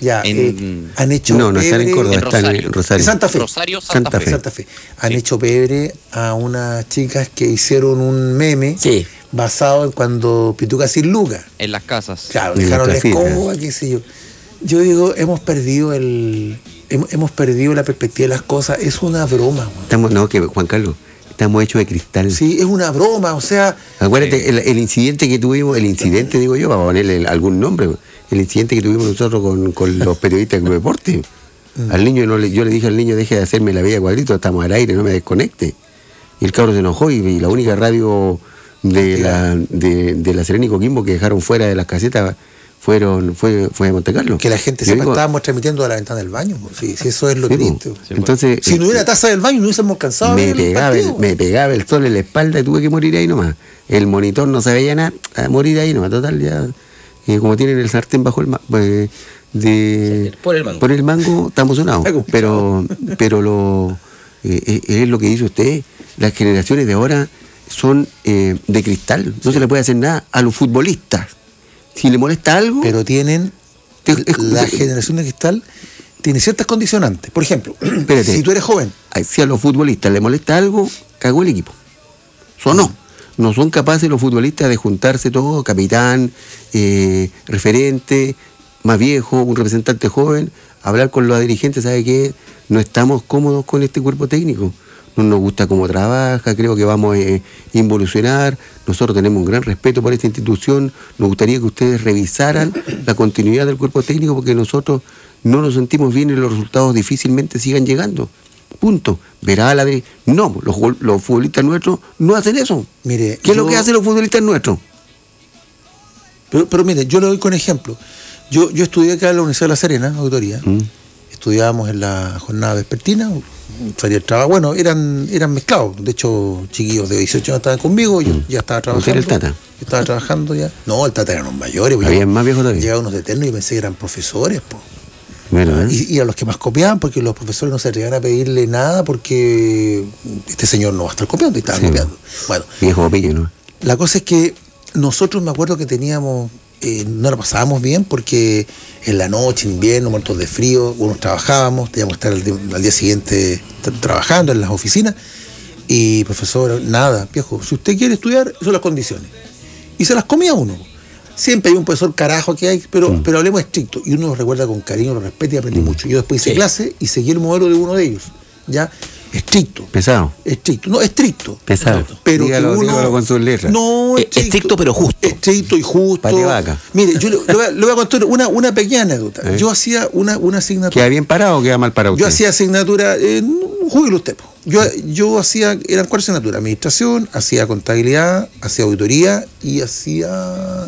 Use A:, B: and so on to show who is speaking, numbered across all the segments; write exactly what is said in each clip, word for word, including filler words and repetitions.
A: Ya,
B: en,
A: eh, han hecho
C: no, no están en Córdoba,
B: en
C: están
B: Rosario.
C: en Rosario.
A: En Santa Fe.
B: Rosario, Santa,
C: Santa
B: Fe.
C: Fe.
A: Santa Fe. Han
B: Sí.
A: hecho pebre a unas chicas que hicieron un meme
C: Sí.
A: basado en cuando Pituca sin Lucas.
B: En las casas.
A: Claro,
C: En
A: dejaron la
C: nuestra fiesta.
A: escoba, qué sé yo. Yo digo, hemos perdido el. Hemos, hemos perdido la perspectiva de las cosas. Es una broma, güey.
C: Estamos, no, que Juan Carlos, estamos hechos de cristal.
A: Sí, es una broma, o sea.
C: Acuérdate, el, el incidente que tuvimos, el incidente, digo yo, para ponerle algún nombre, el incidente que tuvimos nosotros con, con los periodistas del Club Deporte. Al niño, no le, yo le dije al niño, deje de hacerme la vida cuadrito, estamos al aire, no me desconecte. Y el cabro se enojó y, y la única radio de la, de, de la Serena y Coquimbo que dejaron fuera de las casetas fueron fue fue de Monte Carlo.
A: Que la gente
C: Yo
A: sepa,
C: digo,
A: estábamos transmitiendo a la ventana del baño. Pues, sí, sí, eso es lo
C: sí,
A: triste.
C: pues,
B: Sí,
C: entonces,
A: Si no hubiera taza del baño, no hubiésemos cansado.
C: me
A: de ver el
C: pegaba, el,
A: partido.
C: me pegaba el sol en la espalda y tuve que morir ahí nomás. El monitor no se veía nada, a morir ahí nomás, total, ya. Eh, como tienen el sartén bajo el mango, pues, de,
D: Por el mango.
C: por el mango estamos sonados. Pero, pero lo, eh, es lo que dice usted, las generaciones de ahora son eh, de cristal, no se le puede hacer nada a los futbolistas. Si le molesta algo,
A: Pero tienen.
C: te- es-
A: La
C: es-
A: generación de cristal tiene ciertas condicionantes. Por ejemplo,
C: Espérate.
A: si tú eres joven,
C: si a los futbolistas le molesta algo, cagó el equipo. Sonó. No son capaces los futbolistas de juntarse todos, capitán, eh, referente, más viejo, un representante joven, hablar con los dirigentes, ¿sabe qué? No estamos cómodos con este cuerpo técnico. No nos gusta cómo trabaja, creo que vamos eh, a involucionar. Nosotros tenemos un gran respeto por esta institución. Nos gustaría que ustedes revisaran la continuidad del cuerpo técnico porque nosotros no nos sentimos bien y los resultados difícilmente sigan llegando. Punto. Verá la de. No, los, gol- los futbolistas nuestros no hacen eso.
A: mire.
C: ¿Qué es lo
A: yo-
C: que hacen los futbolistas nuestros?
A: Pero, pero mire, yo le doy con ejemplo. Yo, yo estudié acá en la Universidad de La Serena, auditoría.
C: Mm.
A: Estudiábamos en la jornada vespertina. Salía el trabajo. Bueno, eran, eran mezclados. De hecho, chiquillos de dieciocho años estaban conmigo. Yo ya estaba trabajando.
C: ¿Usted era el Tata?
A: Yo estaba trabajando ya. No, el Tata eran los mayores. pues,
C: Había
A: yo-
C: más viejos todavía.
A: Llegaban unos eternos y pensé que eran profesores. Po.
C: Bueno, ¿eh?
A: Y, y a los que más copiaban, porque los profesores no se atrevían a pedirle nada porque este señor no va a estar copiando y estaban
C: Sí.
A: copiando. Bueno,
C: Viejo pillo, ¿no?
A: la cosa es que nosotros me acuerdo que teníamos, eh, no la pasábamos bien porque en la noche, en invierno, muertos de frío, unos trabajábamos, teníamos que estar al, di- al día siguiente tra- trabajando en las oficinas y profesor, nada, viejo, si usted quiere estudiar, esas son las condiciones. Y se las comía uno. Siempre hay un profesor carajo que hay, pero,
C: Mm.
A: pero hablemos estricto. Y uno lo recuerda con cariño, lo respeta y aprende mucho. Yo después hice
D: Sí.
A: clase y seguí el modelo de uno de ellos. ¿Ya? Estricto.
C: Pesado.
A: Estricto. No, estricto.
C: Pesado.
A: Pero
C: dígalo,
A: que uno,
C: dígalo con sus letras.
A: No,
D: Eh, estricto, pero justo.
A: Estricto y justo.
C: Pate vaca.
A: Mire, yo le, le voy, a, le voy a contar una, una pequeña anécdota.
C: ¿Eh?
A: Yo hacía una, una asignatura.
C: ¿Queda bien parado o queda mal parado
A: Yo
C: usted?
A: hacía asignatura, eh, júbilo usted. po. Yo, yo hacía, eran cuatro asignaturas: administración, hacía contabilidad, hacía auditoría y hacía.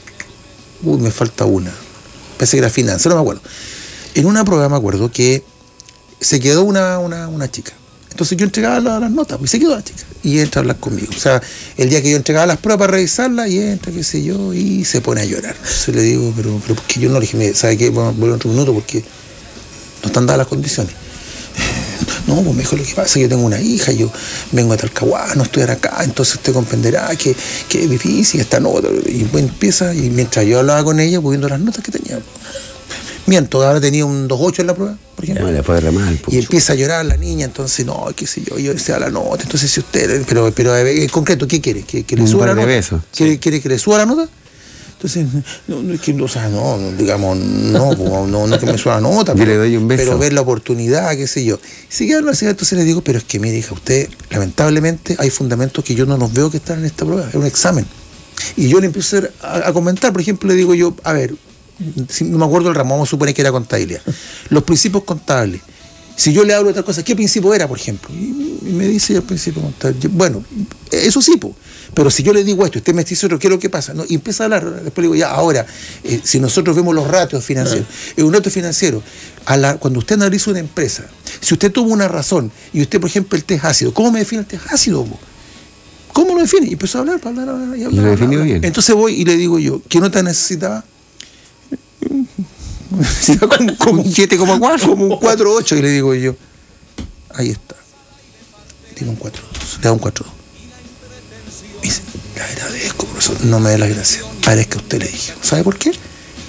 A: Uy, me falta una. Pensé que era finanzas, no me acuerdo. En una prueba me acuerdo que se quedó una, una, una chica. Entonces yo entregaba la- las notas, pues, y se quedó la chica. Y entra a hablar conmigo. O sea, el día que yo entregaba las pruebas para revisarlas, y entra, qué sé yo, y se pone a llorar. Entonces le digo, pero, pero ¿por qué yo no le dije, mire, ¿sabe qué? Vamos a volver otro minuto porque no están dadas las condiciones. No, pues mejor lo que pasa es que yo tengo una hija, yo vengo de Talcahuano a estudiar acá, entonces usted comprenderá que, que es difícil esta nota. Y pues empieza, y mientras yo hablaba con ella, pues viendo las notas que tenía. Miento, ahora tenía un dos ocho en la prueba, por ejemplo.
C: No, le fue re mal. po.
A: Y empieza a llorar la niña, entonces, no, qué sé yo, yo sea la nota, entonces si usted, pero, pero eh, en concreto, ¿qué quiere? ¿Que, que le
C: Un
A: suba la
C: par de
A: nota?
C: besos.
A: ¿Quiere, ¿Quiere que le suba la nota? Entonces, no, no, es que, o sea, no, no, digamos, no, no, no, no que me suba la nota,
C: Yo
A: pero,
C: le doy un beso.
A: pero ver la oportunidad, qué sé yo. Y si quiere hablar, entonces le digo, pero es que mire, hija, usted, lamentablemente, hay fundamentos que yo no los veo que están en esta prueba, es un examen. Y yo le empiezo a, hacer- a, a comentar, por ejemplo, le digo yo, a ver, si no me acuerdo el ramo, vamos a suponer que era contabilidad. Los principios contables. Si yo le hablo de otra cosa, ¿qué principio era, por ejemplo? Y, y me dice el principio contable. Yo, bueno, eso sí, po. Pero si yo le digo esto, usted me dice otro, ¿qué es lo que pasa? ¿No? Y empieza a hablar, después le digo, ya, ahora, eh, si nosotros vemos los ratios financieros, en un ratio financiero, a la, cuando usted analiza una empresa, si usted tuvo una razón, y usted, por ejemplo, el test ácido, ¿cómo me define el test ácido, po? ¿Cómo lo define? Y empezó a hablar, para hablar, hablar, y hablar.
C: Y lo
A: hablar,
C: definió
A: hablar.
C: bien.
A: Entonces voy y le digo yo, ¿qué nota necesitaba? Necesitaba como, como un siete coma cuatro, como un cuatro coma ocho, y le digo yo, ahí está. Tiene un cuatro coma dos, le da un cuatro coma dos. Me dice, le agradezco, profesor, no me dé las gracias. Parezca usted le dije. ¿Sabe por qué?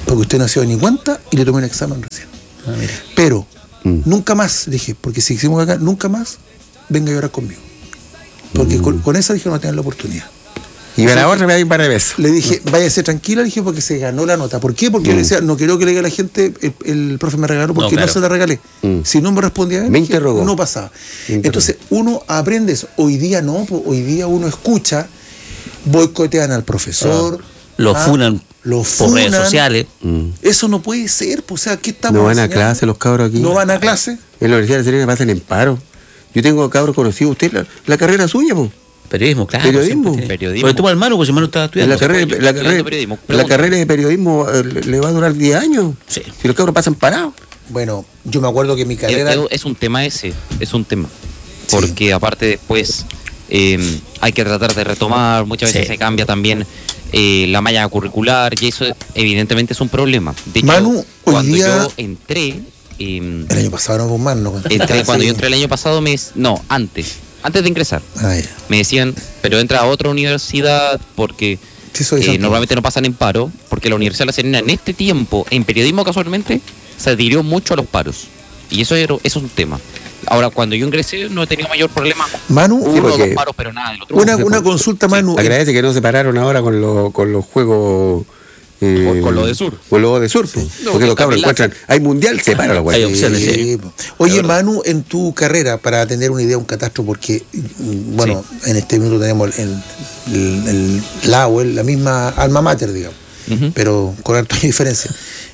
A: porque usted no se dio ni cuenta y le tomé un examen recién.
B: Ah, mira.
A: Pero,
C: Mm.
A: nunca más, dije, porque si hicimos acá, nunca más venga a llorar conmigo. Porque
C: Mm.
A: con, con esa dije no va a tener la oportunidad.
C: Y para la otra me da un par de besos.
A: Le dije, váyase tranquila, le dije, porque se ganó la nota. ¿Por qué? Porque
C: Mm.
A: yo le decía, no quiero que le diga a la gente, el, el profe me regaló, porque
B: No,
A: no,
B: claro.
A: se la regalé.
C: Mm.
A: Si no me respondía bien,
C: Me
A: dije,
C: interrogó.
A: no pasaba.
C: Me interrogó.
A: Entonces, uno aprende eso. Hoy día no, po, hoy día uno escucha, boicotean al profesor.
B: Lo
A: ah,
B: funan
A: lo
B: por redes
A: funan.
B: sociales.
C: Mm.
A: Eso no puede ser, pues, o sea, ¿qué estamos
C: No van a
A: enseñando?
C: clase los cabros aquí.
A: No van a clase.
C: En la Universidad de La Serena pasan en paro. Yo tengo cabros conocidos. Usted, la, la carrera suya, po.
B: Periodismo, claro.
C: Periodismo.
B: siempre tiene-
D: Periodismo.
B: Porque tuvo al hermano, pues su hermano estaba
C: En
B: estudiando.
C: la carrera,
D: yo
C: la,
D: estoy
C: carrera,
D: estudiando periodismo.
C: la
D: Pregunta.
C: carrera de periodismo eh, le, le va a durar diez años.
B: Sí.
C: Si los cabros pasan parados.
A: Bueno, yo me acuerdo que mi
D: Es,
A: carrera...
D: es- es un tema ese, es un tema. Porque aparte después eh, hay que tratar de retomar, muchas veces
B: Sí.
D: se cambia también eh, la malla curricular y eso evidentemente es un problema. De hecho,
A: Manu, hoy
D: cuando
A: día-
D: yo entré, eh,
A: El año pasado no fue más, ¿no?
D: entré cuando
A: Sí.
D: yo entré el año pasado, me, no, antes, antes de ingresar,
A: Ah, ya.
D: me decían, pero entra a otra universidad porque
A: Sí, soy
D: eh,
A: Santiago.
D: normalmente no pasan en paro, porque la Universidad de La Serena en este tiempo, en periodismo casualmente, se adhirió mucho a los paros. Y eso, era- eso es un tema. Ahora, cuando yo ingresé, no he tenido mayor problema.
A: Manu,
D: Uno o
C: porque-
D: dos paros, pero nada del otro.
A: una, una consulta, Manu.
C: Agradece que no se pararon ahora con, los con los juegos. eh,
D: Con- con lo de Sur.
C: Con lo de Sur. po.
D: No,
C: Porque los cabros
D: también la-
C: encuentran. Hay mundial, se paran los
B: Hay
C: güeyes.
B: opciones, sí.
A: Sí, po. Oye, Manu, en tu carrera, para tener una idea, un catastro, porque, mm, bueno, en este minuto tenemos el, el, el- la o el- la misma alma mater, digamos,
D: Ujú.
A: pero con harta diferencia.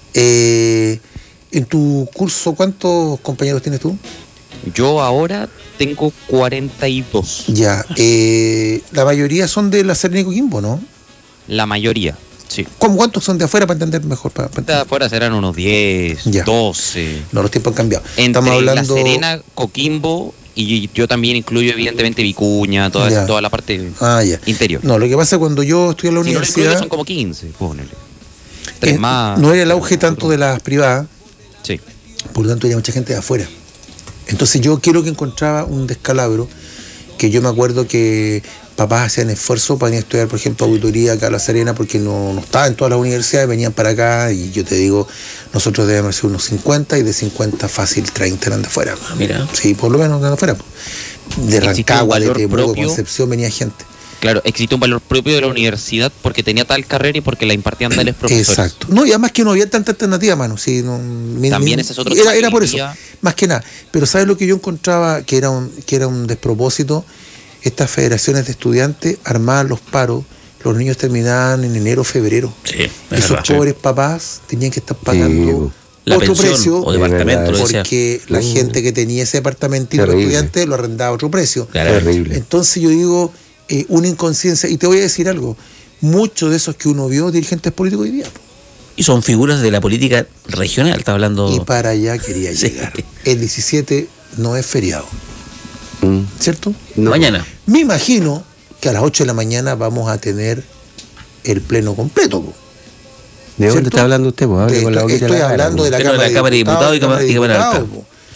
A: Eh, en tu curso, ¿cuántos compañeros tienes tú?
D: Yo ahora tengo cuarenta y dos.
A: Ya, eh, la mayoría son de La Serena y Coquimbo, ¿no?
D: La mayoría, sí.
A: ¿Cómo, ¿Cuántos son de afuera para entender mejor? Para, para
D: De
A: entender?
D: afuera serán unos diez,
A: Ya.
D: doce.
A: No, los tiempos han cambiado.
D: Entre
A: Estamos hablando...
D: La Serena, Coquimbo, y yo también incluyo evidentemente Vicuña, toda,
A: Ya.
D: toda la parte
A: Ah, ya.
D: interior.
A: No, lo que pasa es cuando yo estudié en la
D: Si no lo incluyo
A: universidad,
D: son como quince, pónele. Tres
A: eh,
D: más.
A: no era el auge tanto de las privadas,
D: Sí.
A: por lo tanto había mucha gente de afuera. Entonces yo quiero que encontraba un descalabro, que yo me acuerdo que papás hacían esfuerzo para venir a estudiar, por ejemplo, auditoría acá a La Serena, porque no, no estaba en todas las universidades, venían para acá, y yo te digo, nosotros debemos ser unos cincuenta, y de cincuenta fácil treinta eran de afuera.
B: Ah, mira.
A: Sí, por lo menos de afuera. De
D: Existe un
A: Rancagua, de
D: valor
A: Temuco, de
D: propio.
A: Concepción venía gente.
D: Claro, existe un valor propio de la universidad porque tenía tal carrera y porque la impartían tales profesores.
A: Exacto. No, y además que no había tanta alternativa, mano. Sí, no, mi-
D: También
A: mi-
D: ese es otro
A: era,
D: tema
A: era
D: que
A: por
D: hoy
A: eso,
D: día-
A: más que nada. Pero ¿sabes lo que yo encontraba que era un, que era un despropósito? Estas federaciones de estudiantes armaban los paros, los niños terminaban en enero, febrero.
B: Sí, es
A: Esos
B: verdad.
A: pobres papás tenían que estar pagando
B: La
A: otro
B: pensión
A: precio
B: o departamento, lo que sea.
A: porque la
C: Mm.
A: gente que tenía ese departamentito de
C: Terrible.
A: estudiantes lo arrendaba a otro precio.
B: Claro.
C: Terrible.
A: Entonces yo digo, eh, una inconsciencia, y te voy a decir algo, muchos de esos que uno vio dirigentes políticos hoy día,
B: Y son figuras de la política regional, está hablando.
A: y para allá quería
B: Sí.
A: llegar. El diecisiete no es feriado,
C: Mm.
A: ¿cierto?
C: No.
B: Mañana.
A: Me imagino que a las ocho de la mañana vamos a tener el pleno completo. po.
C: ¿De dónde
A: ¿Cierto?
C: está hablando usted? Pues hable
A: De-
C: con la boquita
A: estoy
C: de la cara,
A: hablando de la
B: Pero
A: Cámara
B: de la Cámara de Diputados y Cámara- y Cámara de
A: Diputados,
B: Alcalde.
A: po.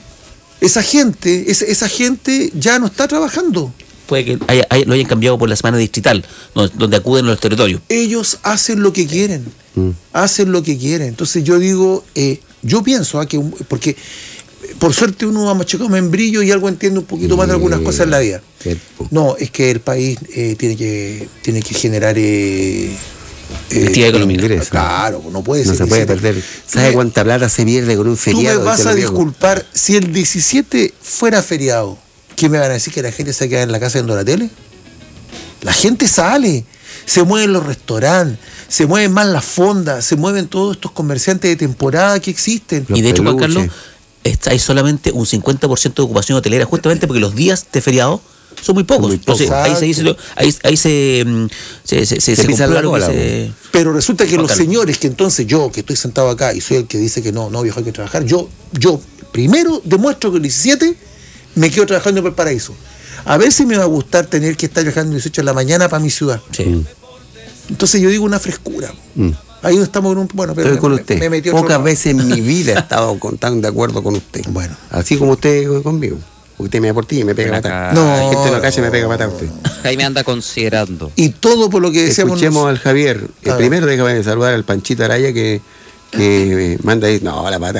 A: Esa gente, esa, esa gente ya no está trabajando.
B: Puede que haya- haya- lo hayan cambiado por la semana distrital, no- donde acuden a los territorios.
A: Ellos hacen lo que quieren,
C: Mm.
A: hacen lo que quieren. Entonces yo digo, eh, yo pienso, ah, que un- porque eh, por suerte uno va machacado membrillo y algo entiende un poquito más de algunas
C: Sí.
A: cosas en la vida.
C: Cierto.
A: No, es que el país eh, tiene que tiene que generar eh, eh,
B: Actividad económica.
C: ingresos.
A: Claro, no puede
C: No
A: ser.
C: se puede
A: diecisiete.
C: perder. ¿Sabe
A: Tú me-
C: cuánta plata se pierde con un
A: Tú me
C: feriado?
A: vas
C: Te lo
A: a
C: digo.
A: disculpar, si el diecisiete fuera feriado, ¿qué me van a decir que la gente se queda en la casa viendo la tele? La gente sale, se mueven los restaurantes, se mueven más las fondas, se mueven todos estos comerciantes de temporada que existen.
C: Los
B: y de hecho, Juan
C: peluches.
B: Carlos, está, hay solamente un cincuenta por ciento de ocupación hotelera, justamente porque los días de feriado son muy pocos.
C: Muy pocos.
B: Entonces, ahí se dice, ahí, ahí se, mm, se, se, se,
C: Se
B: se
C: pisa
B: comprueba
C: la
B: lo que
C: cola,
B: se-
A: Pero resulta que
B: Juan
A: los
B: Carlos.
A: señores, que entonces yo, que estoy sentado acá y soy el que dice que no, no, viejo, hay que trabajar, yo, yo primero demuestro que el diecisiete me quedo trabajando en Valparaíso. A ver si me va a gustar tener que estar viajando dieciocho de la mañana para mi ciudad.
B: Sí.
A: Entonces yo digo una frescura.
C: Mm.
A: Ahí no estamos en un... Bueno, pero
C: Estoy
A: me-
C: con
A: me-
C: usted.
A: me metí otro
C: Pocas
A: lado.
C: veces en mi vida he estado con- tan de acuerdo con usted.
A: Bueno.
C: Así como usted conmigo. porque usted me da por ti y me pega
D: Ven
C: patada.
D: acá.
A: No.
C: La gente no cacha y me pega patada usted.
D: Jaime anda considerando.
A: Y todo por lo que decíamos.
C: Escuchemos
A: nos-
C: al Javier.
A: A ver.
C: Primero déjame saludar al Panchito Araya que, que manda ahí, no, la pata